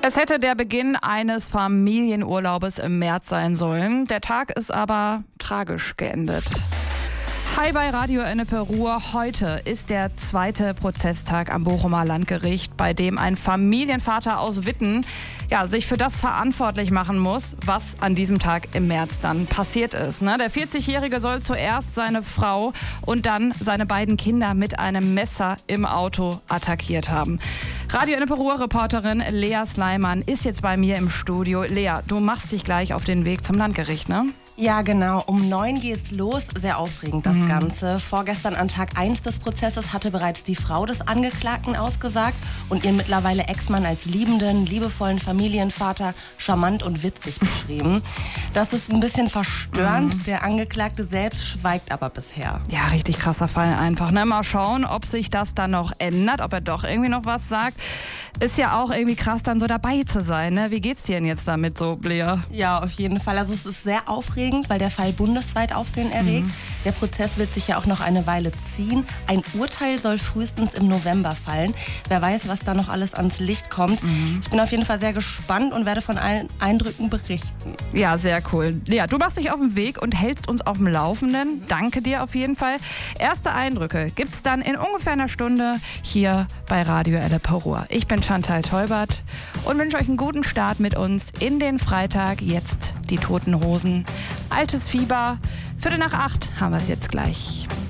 Es hätte der Beginn eines Familienurlaubes im März sein sollen. Der Tag ist aber tragisch geendet. Hi bei Radio Ennepe Ruhr. Heute ist der zweite Prozesstag am Bochumer Landgericht, bei dem ein Familienvater aus Witten sich für das verantwortlich machen muss, was an diesem Tag im März dann passiert ist. Der 40-Jährige soll zuerst seine Frau und dann seine beiden Kinder mit einem Messer im Auto attackiert haben. Radio Ennepe Ruhr Reporterin Lea Sleiman ist jetzt bei mir im Studio. Lea, du machst dich gleich auf den Weg zum Landgericht, ne? Ja, genau. Um 9 geht's los. Sehr aufregend, das Ganze. Vorgestern an Tag 1 des Prozesses hatte bereits die Frau des Angeklagten ausgesagt und ihren mittlerweile Ex-Mann als liebenden, liebevollen Familienvater charmant und witzig beschrieben. Das ist ein bisschen verstörend. Der Angeklagte selbst schweigt aber bisher. Ja, richtig krasser Fall einfach. Mal schauen, ob sich das dann noch ändert, ob er doch irgendwie noch was sagt. Ist ja auch irgendwie krass, dann so dabei zu sein. Ne? Wie geht's dir denn jetzt damit so, Lea? Ja, auf jeden Fall. Also es ist sehr aufregend, weil der Fall bundesweit Aufsehen erregt. Der Prozess wird sich ja auch noch eine Weile ziehen. Ein Urteil soll frühestens im November fallen. Wer weiß, was da noch alles ans Licht kommt. Ich bin auf jeden Fall sehr gespannt und werde von allen Eindrücken berichten. Ja, sehr cool. Lea, du machst dich auf den Weg und hältst uns auf dem Laufenden. Danke dir auf jeden Fall. Erste Eindrücke gibt's dann in ungefähr einer Stunde hier bei Radio Ennepe Ruhr. Ich bin Chantal Teubert und wünsche euch einen guten Start mit uns in den Freitag. Jetzt die Toten Hosen. Altes Fieber. 7:45 haben wir es jetzt gleich.